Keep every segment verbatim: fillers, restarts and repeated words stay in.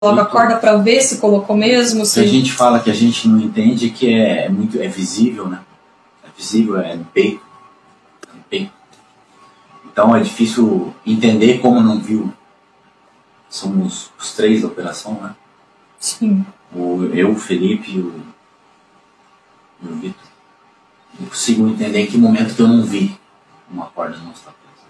coloca a corda para ver se colocou mesmo. Se... A gente fala que a gente não entende que é muito é visível, né? É visível, é no peito. É no peito. Então é difícil entender como não viu. Somos os três da operação, né? Sim. O, eu, o Felipe e o, e o Vitor. Não consigo entender em que momento que eu não vi uma corda não estar presa.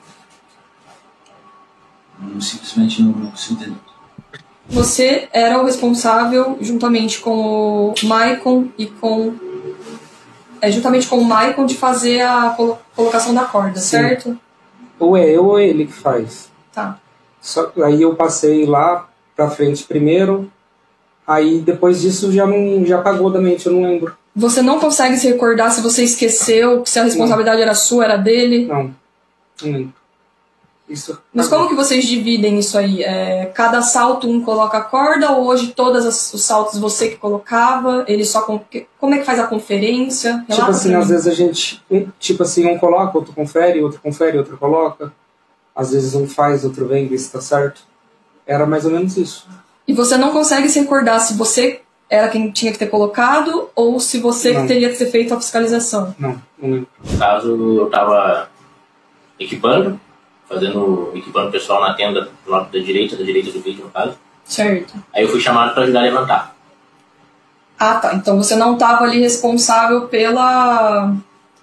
Não, simplesmente não, não consigo entender. Você era o responsável, juntamente com o Maicon e com... É, juntamente com o Maicon, de fazer a colo- colocação da corda, sim, certo? Ou é eu ou é ele que faz. Tá. Só, aí eu passei lá pra frente primeiro, aí depois disso já, não, já apagou da mente, eu não lembro. Você não consegue se recordar se você esqueceu, se a responsabilidade não. era sua, era dele? Não, não lembro. Isso. Mas como que vocês dividem isso aí? É, cada salto um coloca a corda, ou hoje todos os saltos você que colocava? Ele só com... Como é que faz a conferência? Relata tipo assim, às vezes a gente, tipo assim, um coloca, outro confere, outro confere, outro coloca. Às vezes um faz, outro vem, vê se tá certo. Era mais ou menos isso. E você não consegue se recordar se você era quem tinha que ter colocado, ou se você não. que teria que ter feito a fiscalização? Não, não lembro. No caso, eu tava equipando, fazendo, equipando o pessoal na tenda do lado da direita, da direita do vídeo, no caso. Certo. Aí eu fui chamado para ajudar a levantar. Ah, tá. Então você não estava ali responsável pela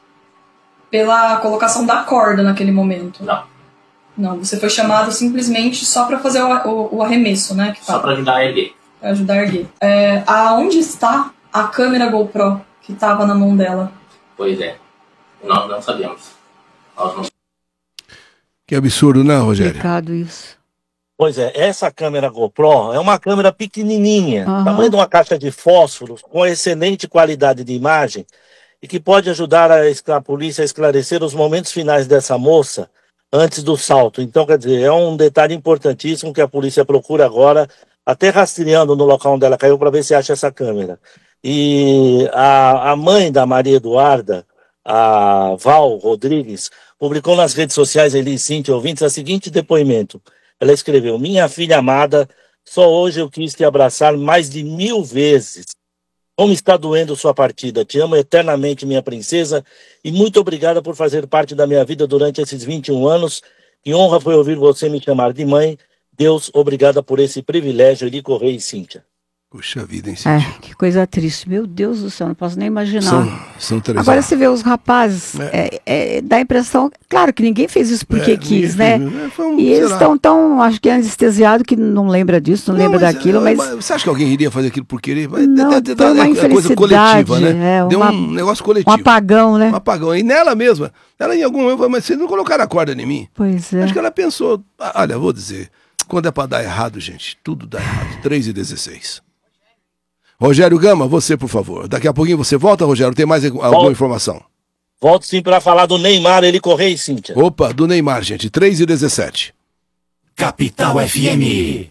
pela colocação da corda naquele momento? Não. Não, você foi chamado simplesmente só para fazer o, o, o arremesso, né? Que só para ajudar a erguer. Pra ajudar a erguer. É, aonde está a câmera GoPro que estava na mão dela? Pois é. Nós não sabemos. Nós não... Que absurdo, né, Rogério? Complicado isso. Pois é, essa câmera GoPro é uma câmera pequenininha, uhum. tamanho de uma caixa de fósforos, com excelente qualidade de imagem e que pode ajudar a, a polícia a esclarecer os momentos finais dessa moça antes do salto. Então, quer dizer, é um detalhe importantíssimo que a polícia procura agora, até rastreando no local onde ela caiu para ver se acha essa câmera. E a, a mãe da Maria Eduarda, a Val Rodrigues, publicou nas redes sociais, Eli e Cíntia, ouvintes, o seguinte depoimento. Ela escreveu: minha filha amada, só hoje eu quis te abraçar mais de mil vezes. Como está doendo sua partida? Te amo eternamente, minha princesa, e muito obrigada por fazer parte da minha vida durante esses vinte e um anos. Que honra foi ouvir você me chamar de mãe. Deus, obrigada por esse privilégio, Eli Correia e Cíntia. Puxa vida, hein, Cíntia? É, que coisa triste. Meu Deus do céu, não posso nem imaginar. São, são três Agora você vê os rapazes, é. É, é, dá a impressão, claro que ninguém fez isso porque é, quis, né? Fez, um, e eles estão tão, acho que anestesiados que não lembra disso, não, não lembra mas, daquilo, mas... mas... Você acha que alguém iria fazer aquilo por querer? Não, é, é, uma é coisa coletiva, né? É, Deu uma, um negócio coletivo. Um apagão, né? Um apagão. E nela mesma, ela em algum momento, mas vocês não colocaram a corda em mim? Pois é. Acho que ela pensou, olha, vou dizer, quando é pra dar errado, gente, tudo dá errado. três e dezesseis. Rogério Gama, você, por favor. Daqui a pouquinho você volta, Rogério? Tem mais alguma Volto. informação? Volto sim para falar do Neymar, Eli Correia e Cíntia. Opa, do Neymar, gente. três e dezessete. Capital F M.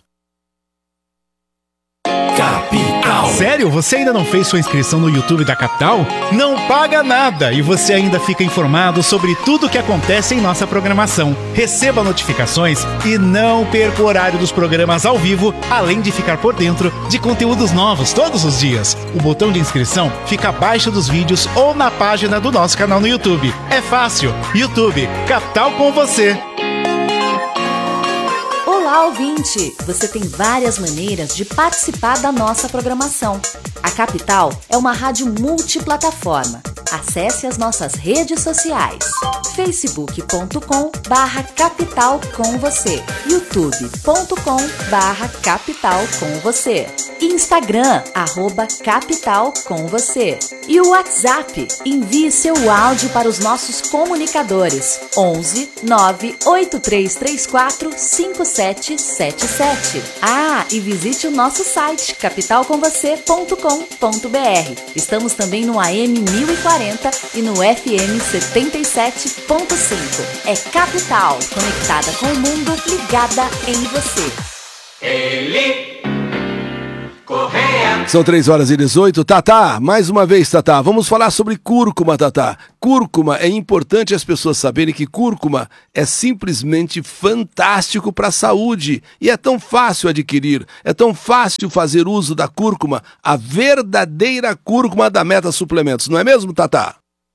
Capital. Sério? Você ainda não fez sua inscrição no YouTube da Capital? Não paga nada e você ainda fica informado sobre tudo o que acontece em nossa programação. Receba notificações e não perca o horário dos programas ao vivo, além de ficar por dentro de conteúdos novos todos os dias. O botão de inscrição fica abaixo dos vídeos ou na página do nosso canal no YouTube. É fácil. YouTube, Capital com você. Olá, ouvinte! Você tem várias maneiras de participar da nossa programação. A Capital é uma rádio multiplataforma. Acesse as nossas redes sociais. facebook ponto com barra capital com você, youtube ponto com barra capital com você, Instagram, arroba capital com você e o WhatsApp. Envie seu áudio para os nossos comunicadores onze nove oito três três quatro cinco sete sete sete. Ah, e visite o nosso site capital com você ponto com ponto b r. Estamos também no A M mil e quarenta e no F M setenta e sete ponto cinco. É Capital, conectada com o mundo, ligada em você. Eli Correia. São três horas e dezoito. Tatá, mais uma vez, Tatá, vamos falar sobre cúrcuma, Tatá. Cúrcuma, é importante as pessoas saberem que cúrcuma é simplesmente fantástico para a saúde. E é tão fácil adquirir, é tão fácil fazer uso da cúrcuma, a verdadeira cúrcuma da Meta Suplementos. Não é mesmo, Tatá?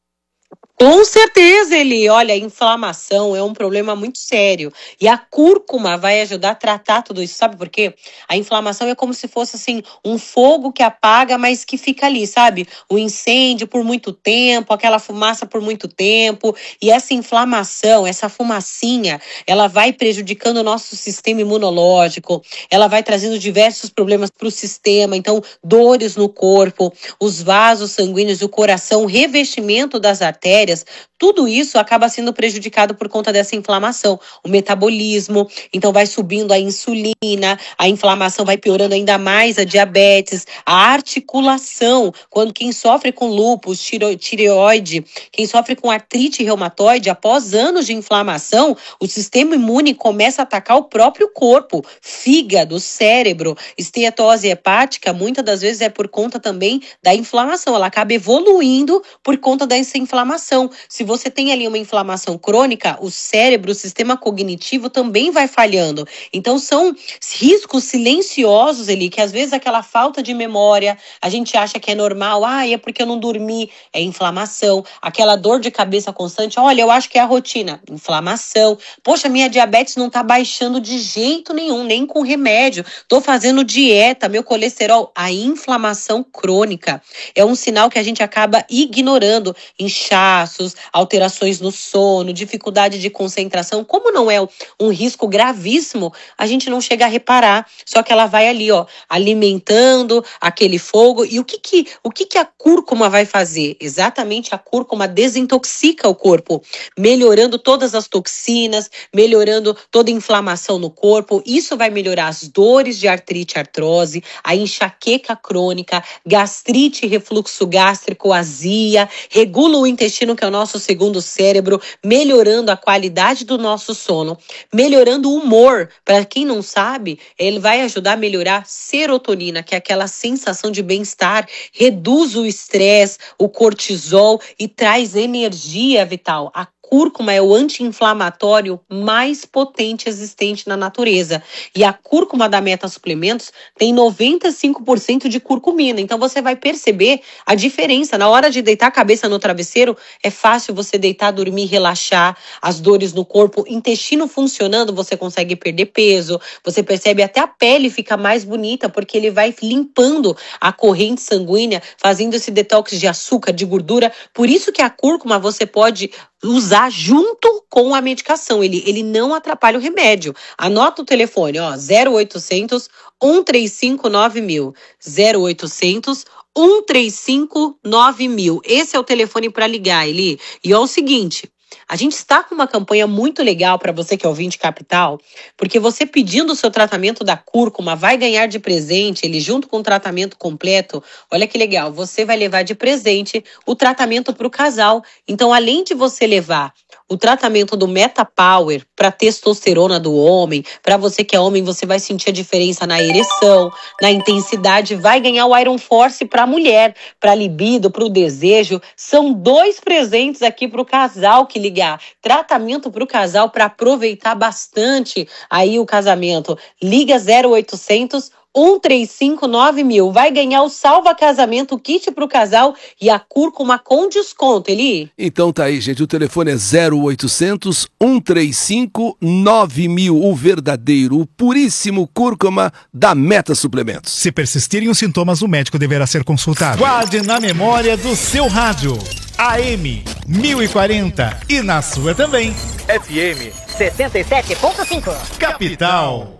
Com certeza, Eli. Olha, a inflamação é um problema muito sério. E a cúrcuma vai ajudar a tratar tudo isso. Sabe por quê? A inflamação é como se fosse, assim, um fogo que apaga, mas que fica ali, sabe? O incêndio por muito tempo, aquela fumaça por muito tempo. E essa inflamação, essa fumacinha, ela vai prejudicando o nosso sistema imunológico. Ela vai trazendo diversos problemas para o sistema. Então, dores no corpo, os vasos sanguíneos, o coração, o revestimento das artérias. Tudo isso acaba sendo prejudicado por conta dessa inflamação. O metabolismo, então vai subindo a insulina, a inflamação vai piorando ainda mais a diabetes, a articulação. Quando quem sofre com lúpus, tiro, tireoide, quem sofre com artrite reumatoide, após anos de inflamação, o sistema imune começa a atacar o próprio corpo, fígado, cérebro, esteatose hepática, muitas das vezes é por conta também da inflamação. Ela acaba evoluindo por conta dessa inflamação. Se você tem ali uma inflamação crônica, o cérebro, o sistema cognitivo também vai falhando. Então são riscos silenciosos ali, que às vezes aquela falta de memória, a gente acha que é normal, ah, é porque eu não dormi, é inflamação. Aquela dor de cabeça constante, olha, eu acho que é a rotina, inflamação. Poxa, minha diabetes não tá baixando de jeito nenhum, nem com remédio. Tô fazendo dieta, meu colesterol, a inflamação crônica é um sinal que a gente acaba ignorando. Inchaços, alterações no sono, dificuldade de concentração. Como não é um risco gravíssimo, a gente não chega a reparar. Só que ela vai ali, ó, alimentando aquele fogo. E o que que, o que que a cúrcuma vai fazer? Exatamente, a cúrcuma desintoxica o corpo, melhorando todas as toxinas, melhorando toda a inflamação no corpo. Isso vai melhorar as dores de artrite, artrose, a enxaqueca crônica, gastrite, refluxo gástrico, azia, regula o intestino, que é o nosso segundo cérebro, melhorando a qualidade do nosso sono, melhorando o humor. Para quem não sabe, ele vai ajudar a melhorar serotonina, que é aquela sensação de bem-estar, reduz o estresse, o cortisol e traz energia vital. A cúrcuma é o anti-inflamatório mais potente existente na natureza. E a cúrcuma da Meta Suplementos tem noventa e cinco por cento de curcumina. Então você vai perceber a diferença. Na hora de deitar a cabeça no travesseiro, é fácil você deitar, dormir, relaxar, as dores no corpo, intestino funcionando, você consegue perder peso. Você percebe até a pele fica mais bonita, porque ele vai limpando a corrente sanguínea, fazendo esse detox de açúcar, de gordura. Por isso que a cúrcuma você pode usar junto com a medicação. Ele, ele não atrapalha o remédio. Anota o telefone, ó, zero oitocentos, um três cinco nove mil. zero oitocentos, um três cinco nove mil. Esse é o telefone para ligar, Eli. E ó, o seguinte, a gente está com uma campanha muito legal para você que é ouvinte Capital, porque você pedindo o seu tratamento da cúrcuma vai ganhar de presente, ele junto com o tratamento completo, olha que legal, você vai levar de presente o tratamento para o casal. Então, além de você levar o tratamento do Meta Power para testosterona do homem, para você que é homem, você vai sentir a diferença na ereção, na intensidade, vai ganhar o Iron Force para a mulher, para libido, para o desejo. São dois presentes aqui para o casal que ligar. Tratamento para o casal para aproveitar bastante aí o casamento. Liga zero oitocentos, um três cinco nove mil. Vai ganhar o Salva Casamento, o kit pro casal e a cúrcuma com desconto, Eli. Então tá aí, gente. O telefone é zero oitocentos, um três cinco nove mil. O verdadeiro, o puríssimo cúrcuma da Meta Suplementos. Se persistirem os sintomas, o médico deverá ser consultado. Guarde na memória do seu rádio. A M mil e quarenta e na sua também. F M sessenta e sete ponto cinco. Capital.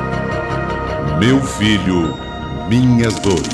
Meu filho, minhas dores.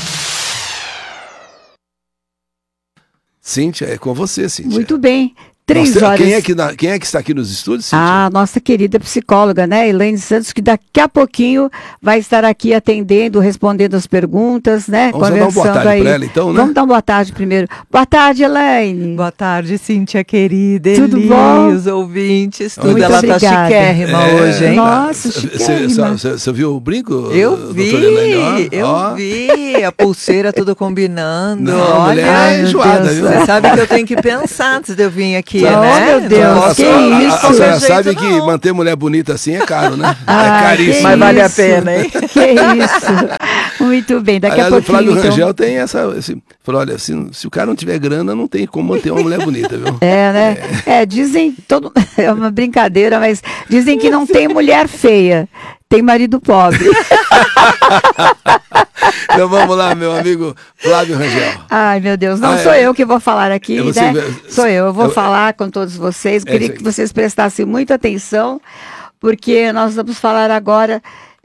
Cíntia, é com você, Cíntia. Muito bem. Três Nossa, horas. Quem é, que na, quem é que está aqui nos estúdios, Cíntia? Ah, nossa querida psicóloga, né, Elaine Santos, que daqui a pouquinho vai estar aqui atendendo, respondendo as perguntas, né? Vamos dar uma boa tarde aí. para ela, então, né? Vamos dar uma boa tarde primeiro. Boa tarde, Elaine. Boa tarde, Cíntia querida. Tudo Eli, bom? os ouvintes, tudo. Muito Ela obrigada. tá chiquérrima É, hoje, hein? Nossa, chiquérrima. Você viu o brinco? Eu vi, doutora Elaine? Ó, eu ó. vi. Ei, a pulseira tudo combinando. Não, a Olha, mulher é enjoada, viu? Você sabe que eu tenho que pensar antes de eu vir aqui, Oh, né? meu Deus, Não que posso- isso? A senhora jeito, sabe não. que manter mulher bonita assim é caro, né? Ah, é caríssimo. Mas vale a isso. pena, hein? Que isso. Muito bem, daqui Aliás, a o Flávio pouquinho. então- Rangel tem essa. Esse, falou: olha, se, se o cara não tiver grana, não tem como manter uma mulher bonita, viu? É, né? É, dizem, todo, é uma brincadeira, mas dizem que não tem mulher feia, tem marido pobre. Então vamos lá, meu amigo Flávio Rangel. Ai, meu Deus, não Ah, sou é. eu que vou falar aqui, É você- né? Sou eu, eu vou eu- falar com todos vocês. É Queria isso aí. que vocês prestassem muita atenção, porque nós vamos falar agora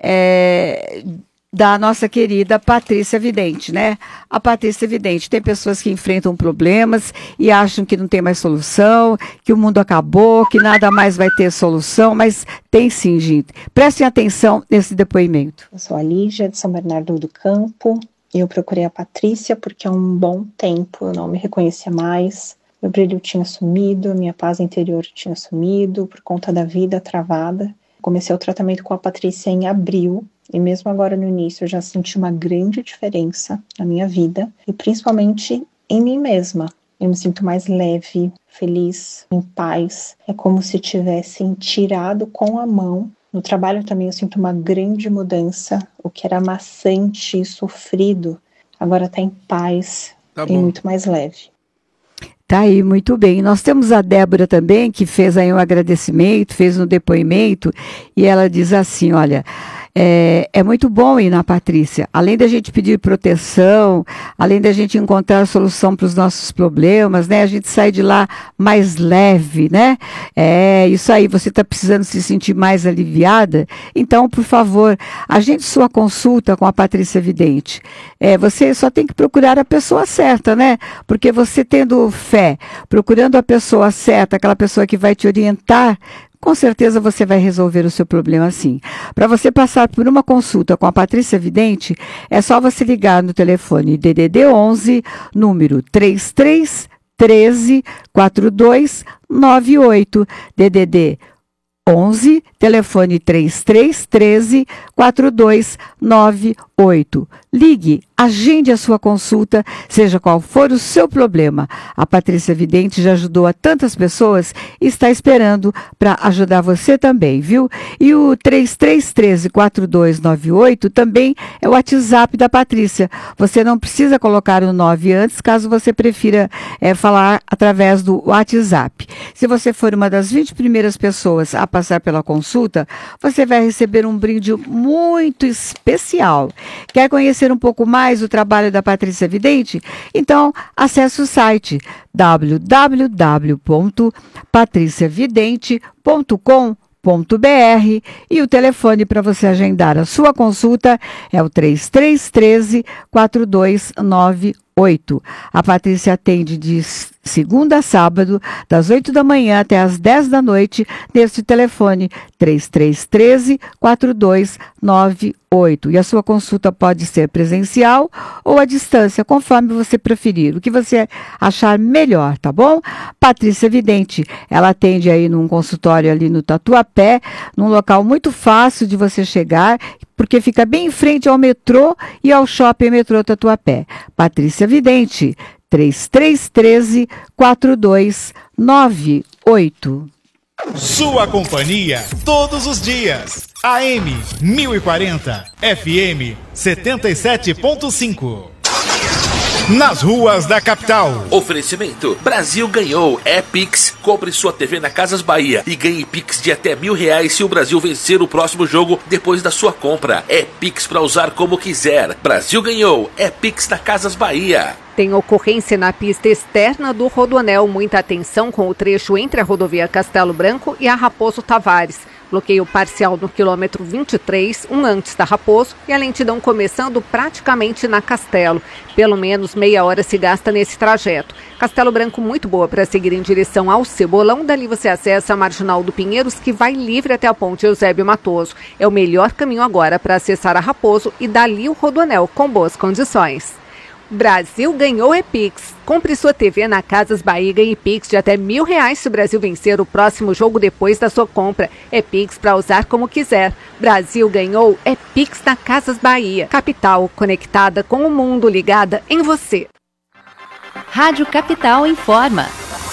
é, da nossa querida Patrícia Vidente, né? A Patrícia Vidente, tem pessoas que enfrentam problemas e acham que não tem mais solução, que o mundo acabou, que nada mais vai ter solução, mas tem sim, gente. Prestem atenção nesse depoimento. Eu sou a Lígia, de São Bernardo do Campo. Eu procurei a Patrícia porque há um bom tempo eu não me reconhecia mais. Meu brilho tinha sumido, a minha paz interior tinha sumido por conta da vida travada. Comecei o tratamento com a Patrícia em abril e mesmo agora no início eu já senti uma grande diferença na minha vida e principalmente em mim mesma. Eu me sinto mais leve, feliz, em paz. É como se tivessem tirado com a mão. No trabalho também eu sinto uma grande mudança. O que era maçante e sofrido agora está em paz Tá e bom. muito mais leve. Tá aí, muito bem. Nós temos a Débora também, que fez aí um agradecimento, fez um depoimento, e ela diz assim, olha, é, é muito bom ir na Patrícia. Além da gente pedir proteção, além da gente encontrar solução para os nossos problemas, né? A gente sai de lá mais leve, né? É, isso aí, você está precisando se sentir mais aliviada? Então, por favor, agende sua consulta com a Patrícia Vidente. É, você só tem que procurar a pessoa certa, né? Porque você tendo fé, procurando a pessoa certa, aquela pessoa que vai te orientar, com certeza você vai resolver o seu problema sim. Para você passar por uma consulta com a Patrícia Vidente, é só você ligar no telefone D D D onze, número três três um três quatro dois nove oito, D D D onze, telefone três três um três quatro dois nove oito. Ligue, agende a sua consulta, seja qual for o seu problema. A Patrícia Vidente já ajudou a tantas pessoas e está esperando para ajudar você também, viu? E o três três um três quatro dois nove oito também é o WhatsApp da Patrícia. Você não precisa colocar o nove antes, caso você prefira é, falar através do WhatsApp. Se você for uma das vinte primeiras pessoas a passar pela consulta, você vai receber um brinde muito especial. Quer conhecer um pouco mais o trabalho da Patrícia Vidente? Então, acesse o site w w w ponto patricia vidente ponto com ponto b r e o telefone para você agendar a sua consulta é o três três um três quatro dois nove oito. A Patrícia atende de segunda a sábado, das oito da manhã até as dez da noite, neste telefone três três um três quatro dois nove oito. E a sua consulta pode ser presencial ou à distância, conforme você preferir, o que você achar melhor, tá bom? Patrícia Vidente, ela atende aí num consultório ali no Tatuapé, num local muito fácil de você chegar, porque fica bem em frente ao metrô e ao shopping metrô Tatuapé. Patrícia Vidente, três três um três quatro dois nove oito. Sua companhia todos os dias. A M mil e quarenta, F M setenta e sete ponto cinco. Nas ruas da capital. Oferecimento: Brasil ganhou. É Pix. Compre sua T V na Casas Bahia e ganhe Pix de até mil reais se o Brasil vencer o próximo jogo depois da sua compra. É Pix para usar como quiser. Brasil ganhou. É Pix na Casas Bahia. Tem ocorrência na pista externa do Rodoanel. Muita atenção com o trecho entre a rodovia Castelo Branco e a Raposo Tavares. Bloqueio parcial no quilômetro vinte e três, um antes da Raposo, e a lentidão começando praticamente na Castelo. Pelo menos meia hora se gasta nesse trajeto. Castelo Branco muito boa para seguir em direção ao Cebolão. Dali você acessa a Marginal do Pinheiros, que vai livre até a ponte Eusébio Matoso. É o melhor caminho agora para acessar a Raposo e dali o Rodoanel com boas condições. Brasil ganhou é Pix. Compre sua T V na Casas Bahia e ganhe Pix de até mil reais se o Brasil vencer o próximo jogo depois da sua compra. É Pix para usar como quiser. Brasil ganhou é Pix na Casas Bahia. Capital, conectada com o mundo, ligada em você. Rádio Capital informa.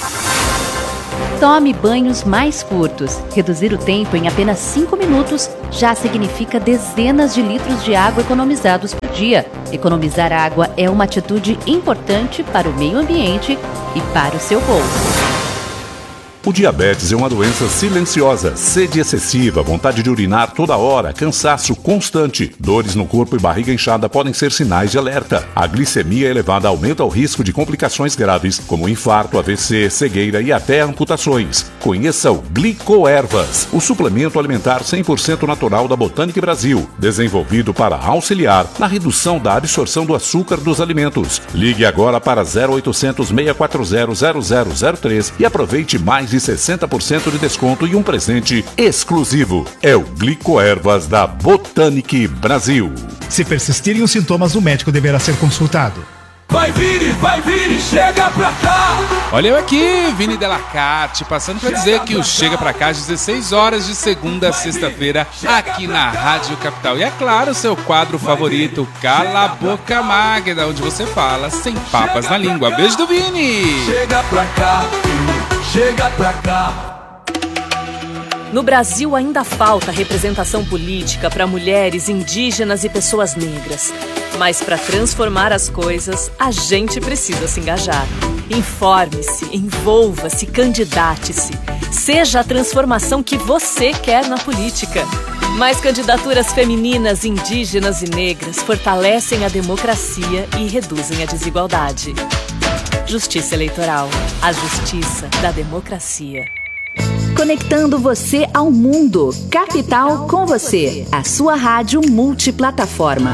Tome banhos mais curtos. Reduzir o tempo em apenas cinco minutos já significa dezenas de litros de água economizados por dia. Economizar água é uma atitude importante para o meio ambiente e para o seu bolso. O diabetes é uma doença silenciosa, sede excessiva, vontade de urinar toda hora, cansaço constante, dores no corpo e barriga inchada podem ser sinais de alerta. A glicemia elevada aumenta o risco de complicações graves, como infarto, A V C, cegueira e até amputações. Conheça o Glicoervas, o suplemento alimentar cem por cento natural da Botânica Brasil, desenvolvido para auxiliar na redução da absorção do açúcar dos alimentos. Ligue agora para zero oitocentos, seis quatro zero, zero zero zero três e aproveite mais de sessenta por cento de desconto e um presente exclusivo. É o Glicoervas da Botânica Brasil. Se persistirem os sintomas, o médico deverá ser consultado. Vai Vini, vai Vini, chega pra cá! Olha eu aqui, Vini Delacarte, passando pra dizer que o Chega Pra Cá às dezesseis horas de segunda a sexta-feira aqui na Rádio Capital. E é claro, seu quadro favorito, Cala a Boca Magda, onde você fala sem papas na língua. Beijo do Vini! Chega pra cá, chega pra cá. No Brasil ainda falta representação política para mulheres, indígenas e pessoas negras. Mas para transformar as coisas, a gente precisa se engajar. Informe-se, envolva-se, candidate-se. Seja a transformação que você quer na política. Mais candidaturas femininas, indígenas e negras fortalecem a democracia e reduzem a desigualdade. Justiça Eleitoral, a justiça da democracia. Conectando você ao mundo. Capital com você. A sua rádio multiplataforma.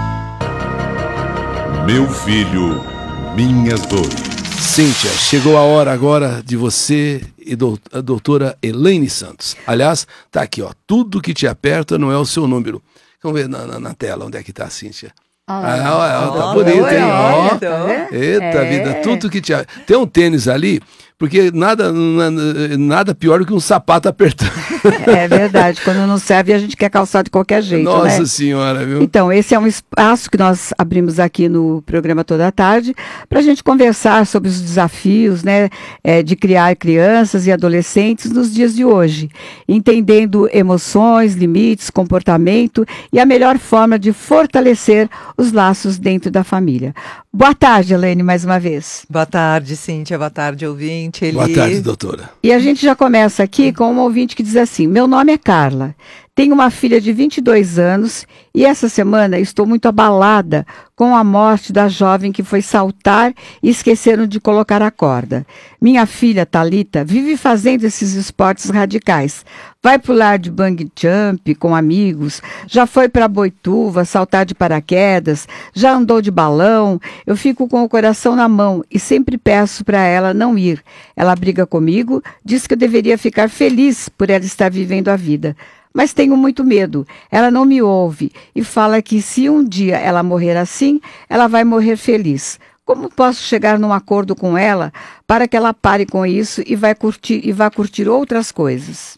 Meu filho, minhas dores. Cíntia, chegou a hora agora de você e do, a doutora Elaine Santos. Aliás, tá aqui, ó. Tudo que te aperta não é o seu número. Vamos ver na, na, na tela onde é que tá, Cíntia. Ah, ah, ó, tá bonito, hein? Ó, eita é. vida, tudo que te... Tem um tênis ali, porque nada, nada pior do que um sapato apertando. É verdade, quando não serve a gente quer calçar de qualquer jeito, Nossa né? Senhora, viu? Então, esse é um espaço que nós abrimos aqui no programa Toda a Tarde, para a gente conversar sobre os desafios, né, é, de criar crianças e adolescentes nos dias de hoje, entendendo emoções, limites, comportamento e a melhor forma de fortalecer os laços dentro da família. Boa tarde, Elaine, mais uma vez. Boa tarde, Cíntia. Boa tarde, ouvinte. Eli. Boa tarde, doutora. E a gente já começa aqui com um ouvinte que diz assim: meu nome é Carla, tenho uma filha de vinte e dois anos e essa semana estou muito abalada com a morte da jovem que foi saltar e esqueceram de colocar a corda. Minha filha, Thalita, vive fazendo esses esportes radicais. Vai pular de bungee jump com amigos, já foi para Boituva saltar de paraquedas, já andou de balão. Eu fico com o coração na mão e sempre peço para ela não ir. Ela briga comigo, diz que eu deveria ficar feliz por ela estar vivendo a vida. Mas tenho muito medo. Ela não me ouve e fala que se um dia ela morrer assim, ela vai morrer feliz. Como posso chegar num acordo com ela para que ela pare com isso e, vai curtir, e vá curtir outras coisas?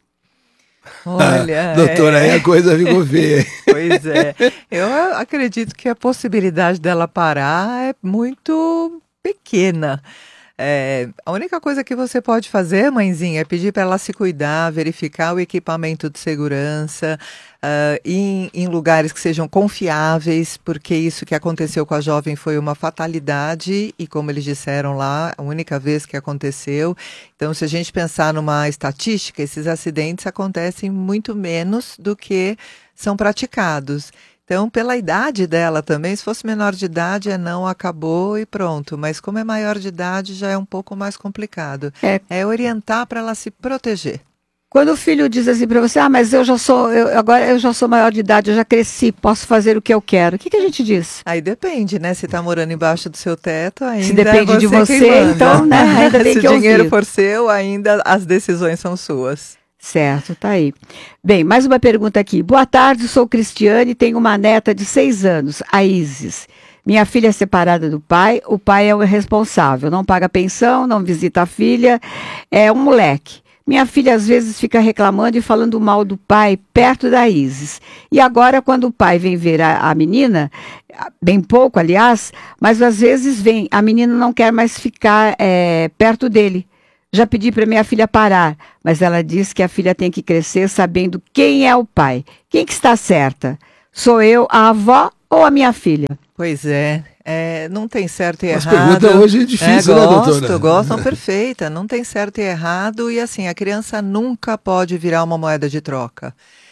Olha, ah, doutora, é... aí a coisa ficou feia. Pois é. Eu acredito que a possibilidade dela parar é muito pequena. É, a única coisa que você pode fazer, mãezinha, é pedir para ela se cuidar, verificar o equipamento de segurança, uh, em, em lugares que sejam confiáveis, porque isso que aconteceu com a jovem foi uma fatalidade e, como eles disseram lá, a única vez que aconteceu. Então, se a gente pensar numa estatística, esses acidentes acontecem muito menos do que são praticados. Então, pela idade dela também, se fosse menor de idade, é não, acabou e pronto. Mas como é maior de idade, já é um pouco mais complicado. É, é orientar para ela se proteger. Quando o filho diz assim para você, ah, mas eu já sou, eu, agora eu já sou maior de idade, eu já cresci, posso fazer o que eu quero. O que, que a gente diz? Aí depende, né? Se está morando embaixo do seu teto, ainda se depende é de você, então, né? Ainda tem se que o dinheiro ouvir. for seu, ainda as decisões são suas. Certo, tá aí. Bem, mais uma pergunta aqui. Boa tarde, sou Cristiane e tenho uma neta de seis anos, a Isis. Minha filha é separada do pai, o pai é o responsável, não paga pensão, não visita a filha, é um moleque. Minha filha às vezes fica reclamando e falando mal do pai perto da Isis. E agora quando o pai vem ver a, a menina, bem pouco aliás, mas às vezes vem, a menina não quer mais ficar é, perto dele. Já pedi para minha filha parar, mas ela diz que a filha tem que crescer sabendo quem é o pai. Quem que está certa? Sou eu, a avó ou a minha filha? Pois é, é, não tem certo e As errado. perguntas hoje é difícil, é, né, gosto, doutora? Gosto, não, perfeita. Não tem certo e errado e assim, a criança nunca pode virar uma moeda de troca.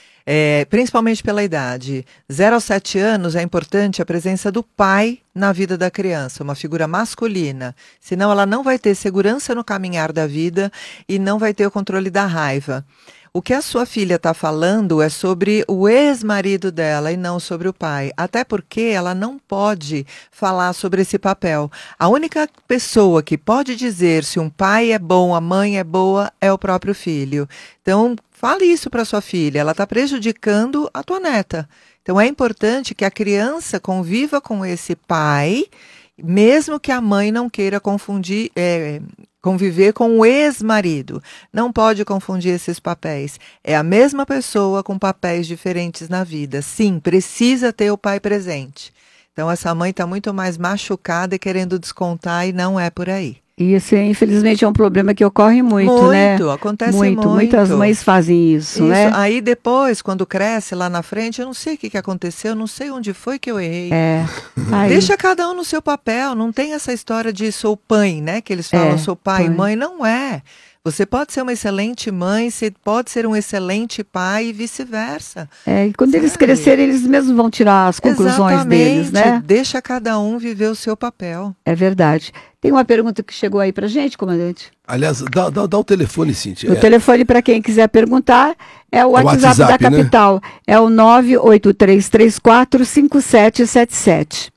É, principalmente pela idade. zero a sete anos é importante a presença do pai na vida da criança, uma figura masculina. Senão ela não vai ter segurança no caminhar da vida e não vai ter o controle da raiva. O que a sua filha está falando é sobre o ex-marido dela e não sobre o pai. Até porque ela não pode falar sobre esse papel. A única pessoa que pode dizer se um pai é bom, a mãe é boa, é o próprio filho. Então, fale isso para sua filha. Ela está prejudicando a tua neta. Então, é importante que a criança conviva com esse pai, mesmo que a mãe não queira confundir... É, conviver com o ex-marido. Não pode confundir esses papéis. É a mesma pessoa com papéis diferentes na vida. Sim, precisa ter o pai presente. Então, essa mãe está muito mais machucada e querendo descontar e não é por aí. E isso, infelizmente, é um problema que ocorre muito, muito né? Acontece muito. muito. Muitas mães fazem isso, isso, né? Aí depois, quando cresce lá na frente, eu não sei o que, que aconteceu, eu não sei onde foi que eu errei. É. Aí. Deixa cada um no seu papel, não tem essa história de sou pai, né? Que eles falam, É, sou pai e pai. mãe, não é. Você pode ser uma excelente mãe, você pode ser um excelente pai e vice-versa. É, e quando eles Sabe? crescerem, eles mesmos vão tirar as conclusões Exatamente. deles, né? Deixa cada um viver o seu papel. É verdade. Tem uma pergunta que chegou aí pra gente, comandante? Aliás, dá, dá, dá o telefone, Cíntia. O É. telefone, para quem quiser perguntar, é o É o WhatsApp, WhatsApp, da né? capital. É o nove oito três três quatro cinco sete sete sete.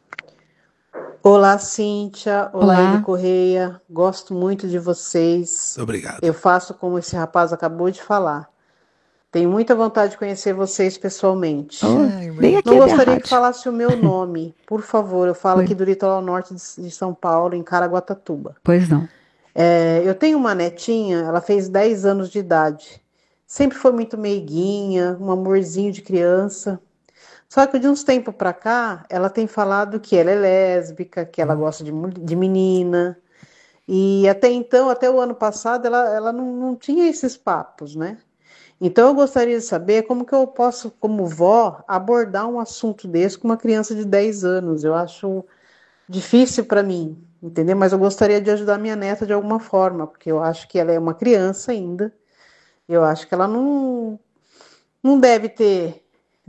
Olá, Cíntia. Olá, Olá. Eli Correia. Gosto muito de vocês. Obrigado. Eu faço como esse rapaz acabou de falar. Tenho muita vontade de conhecer vocês pessoalmente. Oh, bem aqui Não é minha gostaria rádio. que falasse o meu nome, por favor. Eu falo Oi. aqui do litoral norte de de São Paulo, em Caraguatatuba. Pois não. É, eu tenho uma netinha, ela fez dez anos de idade. Sempre foi muito meiguinha, um amorzinho de criança. Só que de uns tempos pra cá, ela tem falado que ela é lésbica, que ela gosta de, mu- de menina. E até então, até o ano passado, ela, ela não, não tinha esses papos, né? Então eu gostaria de saber como que eu posso, como vó, abordar um assunto desse com uma criança de dez anos. Eu acho difícil para mim, entendeu? Mas eu gostaria de ajudar minha neta de alguma forma, porque eu acho que ela é uma criança ainda. Eu acho que ela não, não deve ter,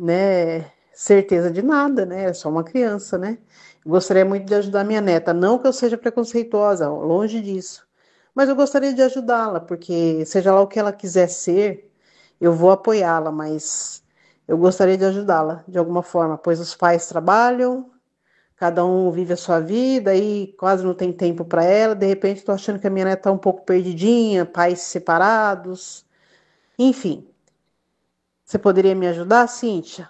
né, certeza de nada, né? É só uma criança, né? Eu gostaria muito de ajudar minha neta. Não que eu seja preconceituosa, longe disso. Mas eu gostaria de ajudá-la, porque seja lá o que ela quiser ser, eu vou apoiá-la, mas eu gostaria de ajudá-la de alguma forma, pois os pais trabalham, cada um vive a sua vida e quase não tem tempo para ela. De repente, estou achando que a minha neta está um pouco perdidinha, pais separados. Enfim, você poderia me ajudar, Cíntia?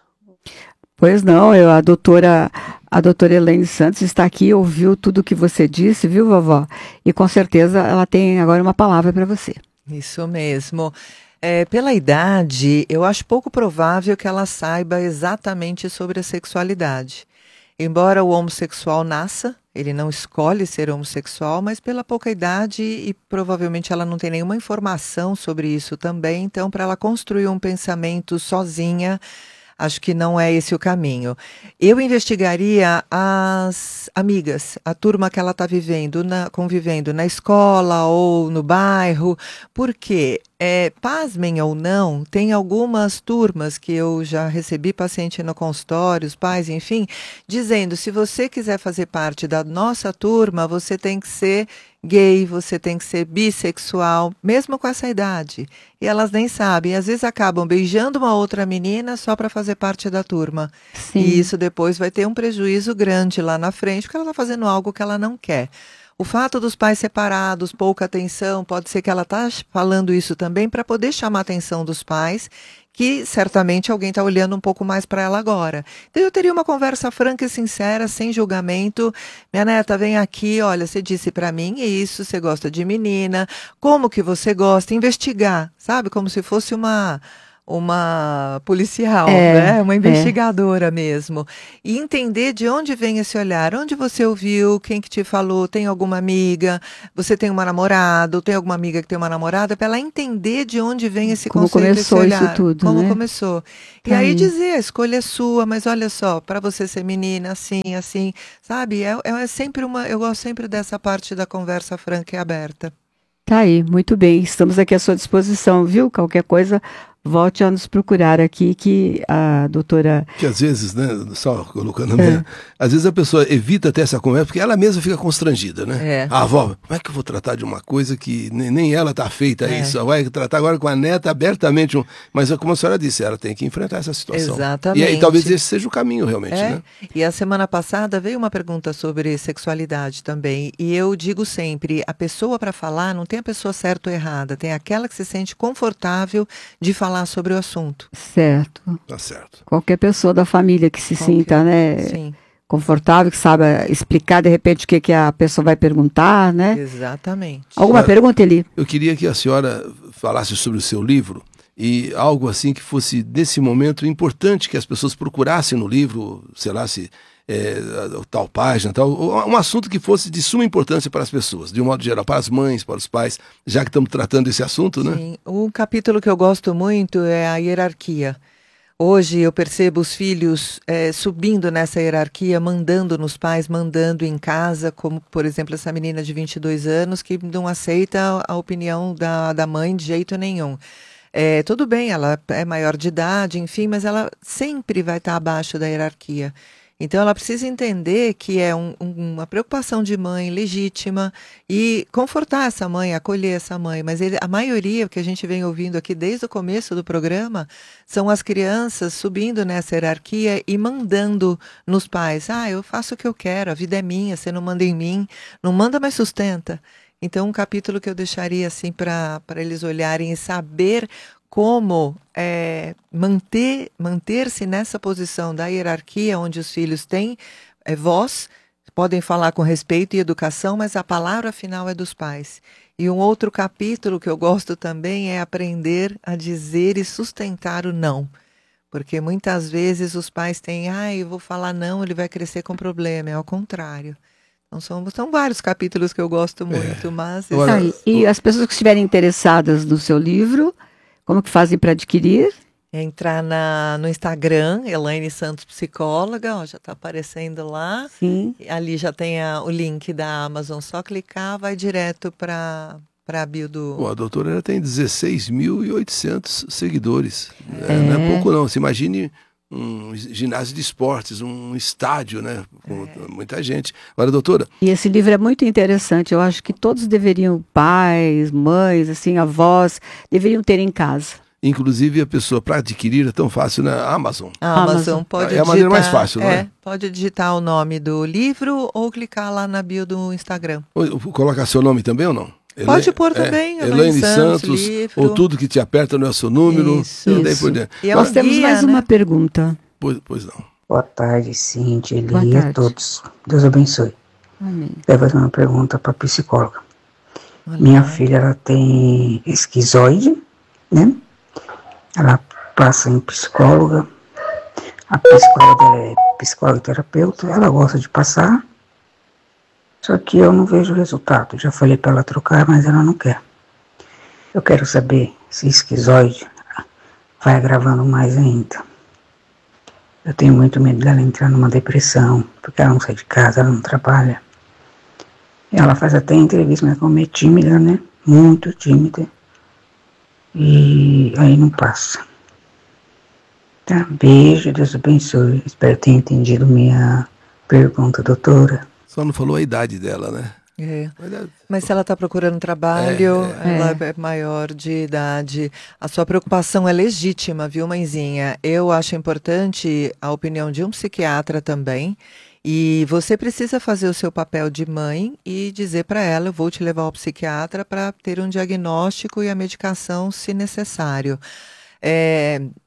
Pois não, eu, a doutora, a doutora Elaine Santos está aqui, ouviu tudo o que você disse, viu, vovó? E com certeza ela tem agora uma palavra para você. Isso mesmo. É, pela idade, eu acho pouco provável que ela saiba exatamente sobre a sexualidade. Embora o homossexual nasça, ele não escolhe ser homossexual, mas pela pouca idade e provavelmente ela não tem nenhuma informação sobre isso também, então para ela construir um pensamento sozinha, acho que não é esse o caminho. Eu investigaria as amigas, a turma que ela está vivendo, na, convivendo na escola ou no bairro, porque, é, pasmem ou não, tem algumas turmas que eu já recebi paciente no consultório, os pais, enfim, dizendo, se você quiser fazer parte da nossa turma, você tem que ser gay, você tem que ser bissexual, mesmo com essa idade. E elas nem sabem, às vezes acabam beijando uma outra menina só para fazer parte da turma. Sim. E isso depois vai ter um prejuízo grande lá na frente, porque ela está fazendo algo que ela não quer. O fato dos pais separados, pouca atenção, pode ser que ela está falando isso também para poder chamar a atenção dos pais, que certamente alguém está olhando um pouco mais para ela agora. Então eu teria uma conversa franca e sincera, sem julgamento. Minha neta, vem aqui, olha, você disse para mim isso, você gosta de menina, como que você gosta? Investigar, sabe? Como se fosse uma... uma policial, É, né? Uma é. investigadora mesmo. E entender de onde vem esse olhar, onde você ouviu, quem que te falou, tem alguma amiga, você tem uma namorada, ou tem alguma amiga que tem uma namorada, para ela entender de onde vem esse Como conceito, esse começou isso olhar. tudo, Como né? começou. E Tá aí aí. dizer, a escolha é sua, mas olha só, para você ser menina, assim, assim, sabe? É, é sempre uma, eu gosto sempre dessa parte da conversa franca e aberta. Tá aí, muito bem. Estamos aqui à sua disposição, viu? Qualquer coisa, volte a nos procurar aqui, que a doutora... Que às vezes, né, só colocando, É. mesmo, às vezes a pessoa evita ter essa conversa porque ela mesma fica constrangida, né? É. Ah, avó, como é que eu vou tratar de uma coisa que nem, nem ela tá feita a É. isso? Vai tratar agora com a neta abertamente. Um... Mas como a senhora disse, ela tem que enfrentar essa situação. Exatamente. E aí talvez esse seja o caminho realmente, É, né? e a semana passada veio uma pergunta sobre sexualidade também, e eu digo sempre, a pessoa para falar não tem a pessoa certa ou errada, tem aquela que se sente confortável de falar sobre o assunto. Certo. Tá certo. Qualquer pessoa da família que se Qualquer- sinta, né, Sim. confortável, que saiba explicar de repente o que, que a pessoa vai perguntar, né? Exatamente. Alguma Senhora, pergunta, Eli? Eu queria que a senhora falasse sobre o seu livro e algo assim que fosse, nesse momento, importante que as pessoas procurassem no livro, sei lá, se é, tal página, tal, um assunto que fosse de suma importância para as pessoas, de um modo geral, para as mães, para os pais, já que estamos tratando desse assunto, né? Sim. Um capítulo que eu gosto muito é a hierarquia. Hoje eu percebo os filhos eh, subindo nessa hierarquia, mandando nos pais, mandando em casa, como, por exemplo, essa menina de vinte e dois anos que não aceita a opinião da, da mãe de jeito nenhum. É, tudo bem, ela é maior de idade, enfim, mas ela sempre vai estar abaixo da hierarquia. Então, ela precisa entender que é um- um- uma preocupação de mãe legítima e confortar essa mãe, acolher essa mãe. Mas ele- a maioria que a gente vem ouvindo aqui desde o começo do programa são as crianças subindo nessa hierarquia e mandando nos pais. Ah, eu faço o que eu quero, a vida é minha, você não manda em mim. Não manda, mas sustenta. Então, um capítulo que eu deixaria assim para para eles olharem e saber como é, manter manter-se nessa posição da hierarquia, onde os filhos têm é, voz, podem falar com respeito e educação, mas a palavra final é dos pais. E um outro capítulo que eu gosto também é aprender a dizer e sustentar o não. Porque muitas vezes os pais têm, ah, eu vou falar não, ele vai crescer com problema. É ao contrário. Então, são, são vários capítulos que eu gosto muito, mas... esse- Tá aí. E as pessoas que estiverem interessadas no seu livro, como que fazem para adquirir? Entrar na, no Instagram, Elaine Santos Psicóloga, ó, já está aparecendo lá. Sim. Ali já tem a- o link da Amazon, só clicar, vai direto para a bio do... Pô, a doutora ela tem dezesseis mil e oitocentos seguidores. É, não é pouco não. Você imagine um ginásio de esportes, um estádio, né? Com muita gente. Agora, doutora, E esse livro é muito interessante. Eu acho que todos deveriam, pais, mães, assim, avós, deveriam ter em casa. inclusive a pessoa para adquirir é tão fácil na Amazon. A Amazon pode É a maneira mais digitar- fácil, não é, é? pode digitar o nome do livro ou clicar lá na bio do Instagram. Ou- Colocar seu nome também ou não? Pode Elaine- pôr é, também, Elaine Elaine Santos, Santos, livro. ou tudo que te aperta no seu número. Isso, e daí isso. por diante. E é Nós um temos guia, mais né? uma pergunta. Pois, pois não. Boa tarde, Cíntia, Eli Boa e a tarde. todos. Deus abençoe. Amém. Eu vou fazer uma pergunta para a psicóloga. Minha filha, ela tem esquizoide, né? Ela passa em psicóloga. A psicóloga dela é psicóloga e terapeuta. Ela gosta de passar. Só que eu não vejo resultado. Já falei para ela trocar, mas ela não quer. Eu quero saber se esquizoide vai agravando mais ainda. Eu tenho muito medo dela entrar numa depressão, porque ela não sai de casa, ela não trabalha. Ela faz até entrevista, mas como é tímida, né? Muito tímida. E aí não passa. Tá? Beijo, Deus abençoe. Espero que tenha entendido minha pergunta, doutora. Só não falou a idade dela, né? É. Mas se ela está procurando trabalho, É, é. ela é maior de idade, a sua preocupação é legítima, viu, mãezinha? Eu acho importante a opinião de um psiquiatra também. E você precisa fazer o seu papel de mãe e dizer para ela, eu vou te levar ao psiquiatra para ter um diagnóstico e a medicação se necessário. É,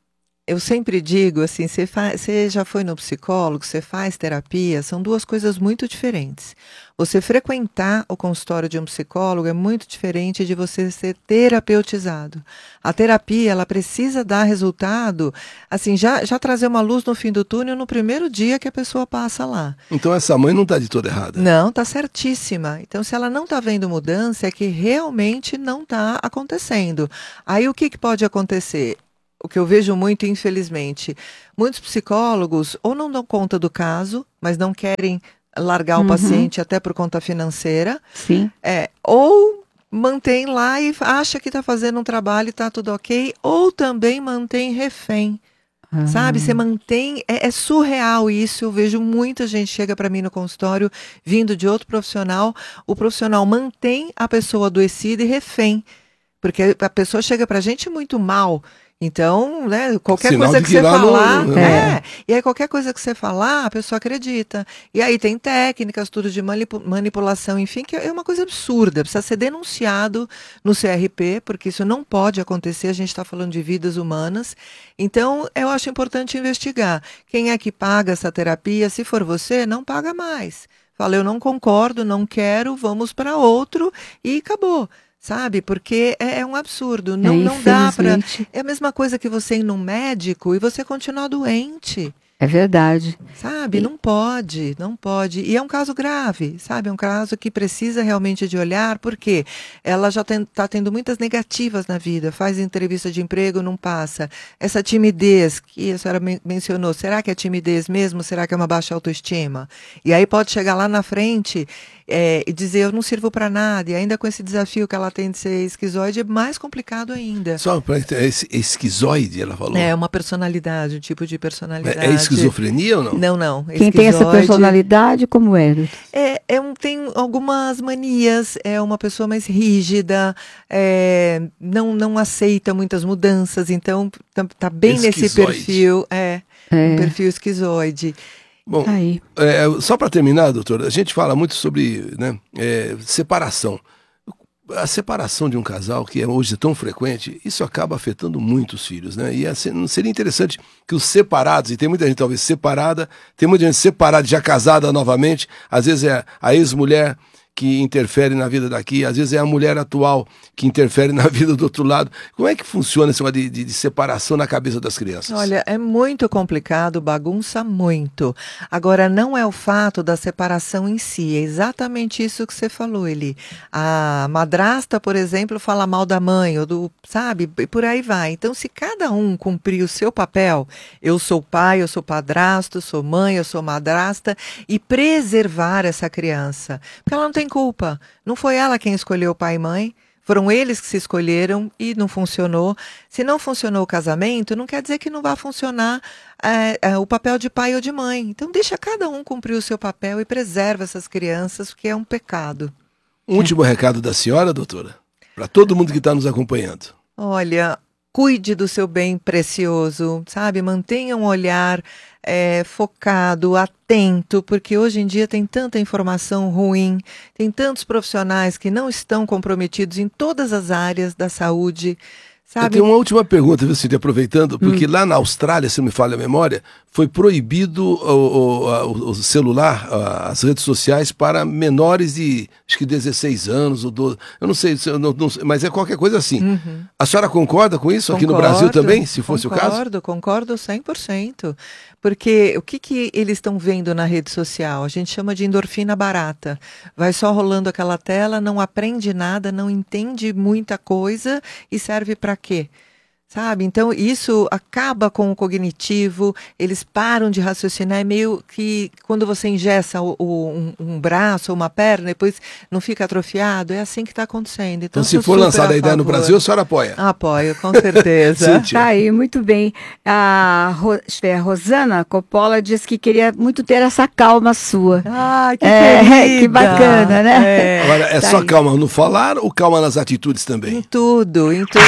eu sempre digo assim, você, fa- você já foi no psicólogo, você faz terapia, são duas coisas muito diferentes. Você frequentar o consultório de um psicólogo é muito diferente de você ser terapeutizado. A terapia, ela precisa dar resultado, assim, já, já trazer uma luz no fim do túnel no primeiro dia que a pessoa passa lá. Então essa mãe não está de toda errada. Não, está certíssima. Então, se ela não está vendo mudança, é que realmente não está acontecendo. Aí, o que, que pode acontecer? O que eu vejo muito, infelizmente, muitos psicólogos ou não dão conta do caso, mas não querem largar Uhum. o paciente até por conta financeira. Sim. É, ou mantém lá e acha que está fazendo um trabalho e está tudo ok, ou também mantém refém. Ah. Sabe, você mantém, é, é surreal isso, eu vejo muita gente chega para mim no consultório, vindo de outro profissional, o profissional mantém a pessoa adoecida e refém, porque a pessoa chega pra gente muito mal. Então, né, qualquer Sinal coisa de que, que você lá não- falar, não- é, e aí qualquer coisa que você falar, a pessoa acredita. E aí tem técnicas, tudo de manipu- manipulação, enfim, que é uma coisa absurda, precisa ser denunciado no C R P, porque isso não pode acontecer, a gente está falando de vidas humanas. Então, eu acho importante investigar. Quem é que paga essa terapia? Se for você, não paga mais. Fala, eu não concordo, não quero, vamos para outro e acabou. Sabe? Porque é, é um absurdo. Não, É, não dá para. infelizmente. É a mesma coisa que você ir num médico e você continuar doente. É verdade. Sabe? Não pode, não pode. E é um caso grave, sabe? É um caso que precisa realmente de olhar, porque ela já está tendo muitas negativas na vida. Faz entrevista de emprego, não passa. Essa timidez que a senhora men- mencionou, será que é timidez mesmo? Será que é uma baixa autoestima? E aí pode chegar lá na frente é, e dizer, eu não sirvo para nada. E ainda com esse desafio que ela tem de ser esquizoide, é mais complicado ainda. Só para esse esquizoide, ela falou. É uma personalidade, um tipo de personalidade. É, é esquizofrenia ou não? Não, não. Quem tem essa Esquizoide personalidade, como é? É, é um, tem algumas manias, é uma pessoa mais rígida, é, não, não aceita muitas mudanças, então tá, tá bem nesse Esquizoide. perfil, é, É. um perfil esquizoide. Bom, Aí. é, só para terminar, doutor, a gente fala muito sobre, né, é, separação. A separação de um casal, que é hoje tão frequente, isso acaba afetando muito os filhos, né? E assim, não seria interessante que os separados, e tem muita gente talvez separada, tem muita gente separada, já casada novamente, às vezes é a ex-mulher que interfere na vida daqui, às vezes é a mulher atual que interfere na vida do outro lado. Como é que funciona esse negócio de, de, de separação na cabeça das crianças? Olha, é muito complicado, bagunça muito. Agora, não é o fato da separação em si, é exatamente isso que você falou, Eli. A madrasta, por exemplo, fala mal da mãe, ou do, sabe, e por aí vai. Então, se cada um cumprir o seu papel, eu sou pai, eu sou padrasto, sou mãe, eu sou madrasta, e preservar essa criança, porque ela não tem culpa, não foi ela quem escolheu o pai e mãe, foram eles que se escolheram e não funcionou. Se não funcionou o casamento, não quer dizer que não vai funcionar é, é, o papel de pai ou de mãe. Então deixa cada um cumprir o seu papel e preserva essas crianças, porque é um pecado. Um último recado da senhora, doutora, para todo mundo que está nos acompanhando. Olha, cuide do seu bem precioso, sabe? Mantenha um olhar é, focado, atento, porque hoje em dia tem tanta informação ruim, tem tantos profissionais que não estão comprometidos em todas as áreas da saúde, sabe? Eu tenho uma última pergunta, viu, Cíntia, aproveitando, porque hum. lá na Austrália, se não me falha a memória, foi proibido o, o, o celular, as redes sociais para menores de, acho que dezesseis anos ou doze, eu não sei, eu não, não, mas é qualquer coisa assim. Uhum. A senhora concorda com isso Concordo, aqui no Brasil também, se fosse concordo, o caso? Concordo, concordo cem por cento. Porque o que, que eles estão vendo na rede social? A gente chama de endorfina barata. Vai só rolando aquela tela, não aprende nada, não entende muita coisa e serve para quê? Sabe? Então, isso acaba com o cognitivo, eles param de raciocinar, é meio que quando você engessa o, o, um, um braço ou uma perna, depois não fica atrofiado, é assim que está acontecendo. Então, então se for lançada a ideia no Brasil, a senhora apoia? Apoio, com certeza. Tá aí, muito bem. A, Ro, a Rosana Coppola diz que queria muito ter essa calma sua. Ah, que é, que bacana, né? É. Agora, é tá só aí. Calma no falar ou calma nas atitudes também? Em tudo, em tudo.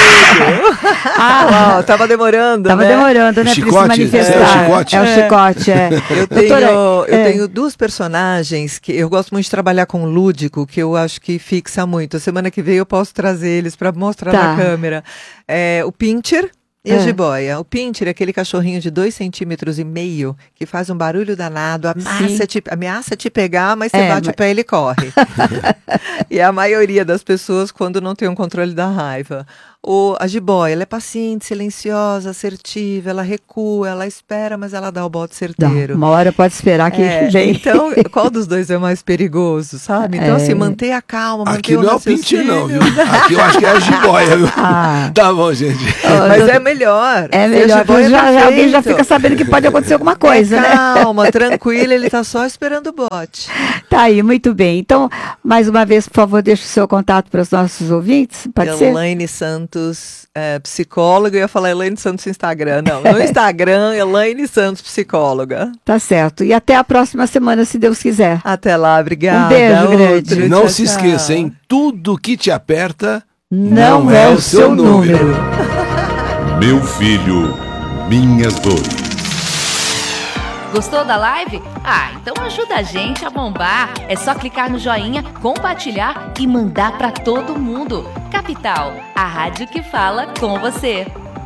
Ah, Uau, tava demorando, tava né? demorando, né? O chicote, pra se manifestar. É o chicote. É o chicote, é. Eu, tenho, eu é. tenho duas personagens que eu gosto muito de trabalhar com lúdico, que eu acho que fixa muito. Semana que vem eu posso trazer eles para mostrar tá. na câmera. É, o Pincher, E a É. jiboia? O pincher, aquele cachorrinho de dois centímetros e meio, que faz um barulho danado, ameaça, te, ameaça te pegar, mas você É, bate mas- o pé e ele corre. E a maioria das pessoas, quando não tem um controle da raiva. O, a jiboia, ela é paciente, silenciosa, assertiva, ela recua, ela espera, mas ela dá o bote Dá, certeiro. uma hora pode esperar que É, vem. então, qual dos dois é mais perigoso, sabe? Então, É. assim, manter a calma, manter Aqui o não é o pincher, raciocínio. não, viu? Aqui eu acho que é a jiboia, viu? Ah. Tá bom, gente. Mas é melhor. É Se a melhor, jiboia porque já, já alguém já perfeito. fica sabendo que pode acontecer alguma coisa, é, né? Calma, tranquila, ele tá só esperando o bote. Tá aí, muito bem. Então, mais uma vez, por favor, deixe o seu contato para os nossos ouvintes, pode ser? Elaine Santos, é, psicóloga, eu ia falar Elaine Santos Instagram, não. No Instagram, Elaine Santos, psicóloga. Tá certo. E até a próxima semana, se Deus quiser. Até lá, obrigada. Um beijo Outro, grande. Não tchau, se tchau. esqueça, hein? Tudo que te aperta Não é o seu número. Meu filho, minhas dores. Gostou da live? Ah, então ajuda a gente a bombar. É só clicar no joinha, compartilhar e mandar pra todo mundo. Capital, a rádio que fala com você.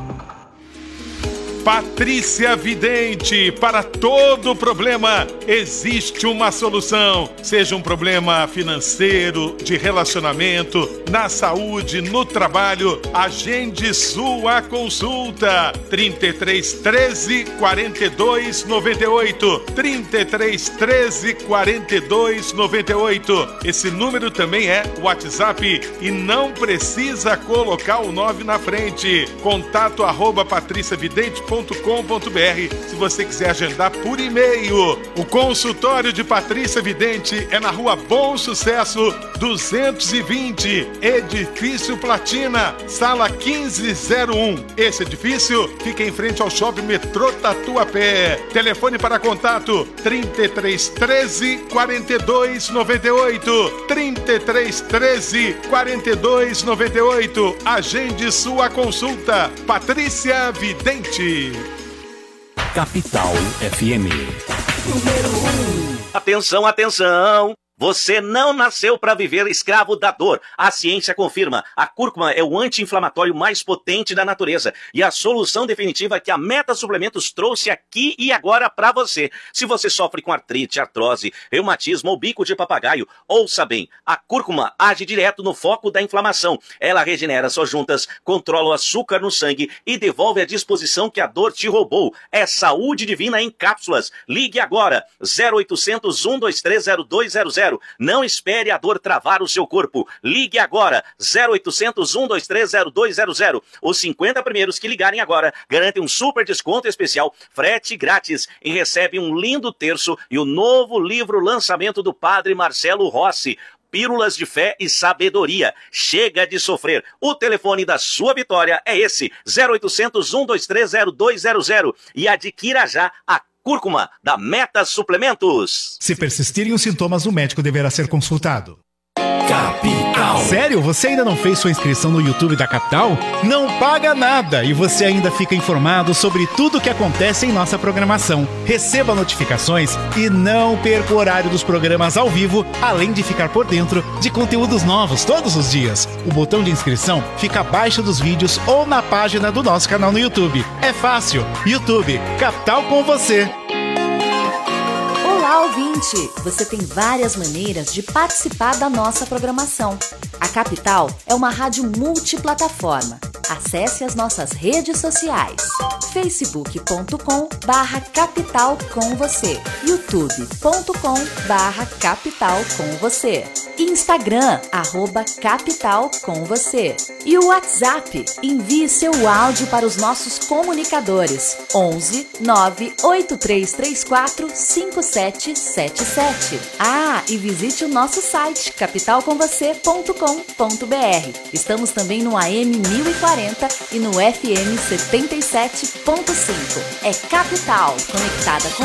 Patrícia Vidente, para todo problema existe uma solução. Seja um problema financeiro, de relacionamento, na saúde, no trabalho, agende sua consulta. trinta e três, treze, quarenta e dois, noventa e oito. trinta e três, treze, quarenta e dois, noventa e oito. Esse número também é WhatsApp e não precisa colocar o nove na frente. Contato arroba patriciavidente ponto com ponto br se você quiser agendar por e-mail. O consultório de Patrícia Vidente é na rua Bom Sucesso duzentos e vinte, edifício Platina, sala quinze zero um. Esse edifício fica em frente ao shopping metrô Tatuapé. Telefone para contato trinta e três, treze, quarenta e dois, noventa e oito. trinta e três, treze, quarenta e dois, noventa e oito. Agende sua consulta. Patrícia Vidente. Capital F M. Atenção, atenção! Você não nasceu para viver escravo da dor. A ciência confirma. A cúrcuma é o anti-inflamatório mais potente da natureza e a solução definitiva que a Meta Suplementos trouxe aqui e agora para você. Se você sofre com artrite, artrose, reumatismo ou bico de papagaio, ouça bem. A cúrcuma age direto no foco da inflamação. Ela regenera suas juntas, controla o açúcar no sangue e devolve a disposição que a dor te roubou. É saúde divina em cápsulas. Ligue agora. zero oitocentos, um dois três, zero dois zero zero. Não espere a dor travar o seu corpo. Ligue agora. zero oitocentos, um dois três, zero dois zero zero. Os cinquenta primeiros que ligarem agora garantem um super desconto especial, frete grátis e recebem um lindo terço e o novo livro lançamento do Padre Marcelo Rossi. Pílulas de Fé e Sabedoria. Chega de sofrer. O telefone da sua vitória é esse. zero oitocentos, um dois três, zero dois zero zero. E adquira já a cúrcuma da Meta Suplementos. Se persistirem os sintomas, o médico deverá ser consultado. Capital. Sério? Você ainda não fez sua inscrição no YouTube da Capital? Não paga nada e você ainda fica informado sobre tudo o que acontece em nossa programação. Receba notificações e não perca o horário dos programas ao vivo, além de ficar por dentro de conteúdos novos todos os dias. O botão de inscrição fica abaixo dos vídeos ou na página do nosso canal no YouTube. É fácil. YouTube, Capital com você. Olá, ouvinte! Você tem várias maneiras de participar da nossa programação. A Capital é uma rádio multiplataforma. Acesse as nossas redes sociais. facebook ponto com barra capital com você, youtube ponto com barra capital com você, Instagram, arroba capital com você e o WhatsApp. Envie seu áudio para os nossos comunicadores onze, nove oito três três quatro, cinco sete sete sete. Ah, e visite o nosso site capital com você ponto com ponto br. Estamos também no A M mil e quarenta e no F M setenta e sete ponto cinco. É Capital, conectada com